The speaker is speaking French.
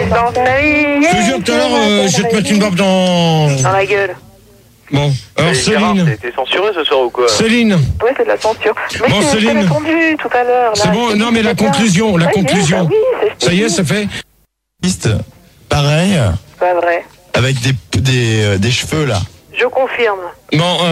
dans ta vie. Je te jure, tout à l'heure, je vais te mettre une barbe dans la gueule. Bon, alors Céline. T'es censuré ce soir ou quoi? Céline. Ouais, c'est de la censure. Mais Bon, je t'ai Céline. répondu tout à l'heure. C'est bon, non mais la conclusion, la conclusion. Oui, c'est Ça y est, ça fait. Pareil, pas vrai. avec des cheveux là. Je confirme. Bon,